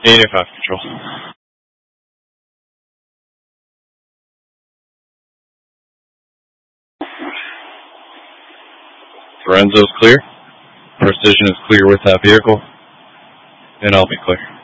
85 control. Lorenzo's clear. Precision is clear with that vehicle. And I'll be clear.